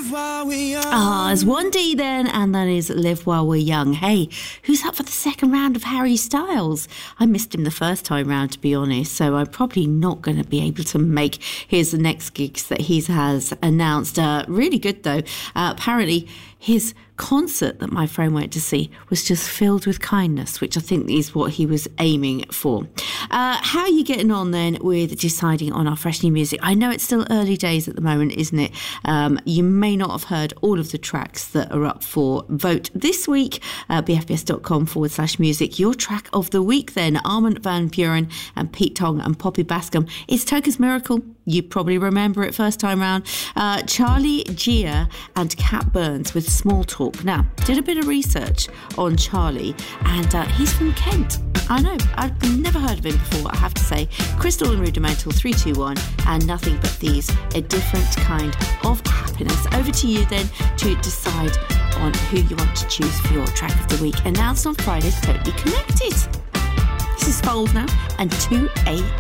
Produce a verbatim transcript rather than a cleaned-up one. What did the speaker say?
Ah, it's one D then, and that is Live While We're Young. Hey, who's up for the second round of Harry Styles? I missed him the first time round, to be honest, so I'm probably not going to be able to make his next gigs that he has announced. Uh, really good, though. Uh, apparently, his concert that my friend went to see was just filled with kindness, which I think is what he was aiming for. Uh, how are you getting on then with deciding on our fresh new music? I know it's still early days at the moment, isn't it? Um, you may not have heard all of the tracks that are up for vote this week. Uh, bfbs.com forward slash music. Your track of the week then, Armand van Buuren and Pete Tong and Poppy Bascom. It's Toca's Miracle. You probably remember it first time round. Uh, Charlie Gia and Cat Burns with Small Talk. Now, did a bit of research on Charlie, and uh, he's from Kent. I know, I've never heard of him before, I have to say. Crystal and Rudimental, three two one, and Nothing But These, a different kind of happiness. Over to you then to decide on who you want to choose for your track of the week. Announced on Friday, Totally Connected. This is Fold now, and two A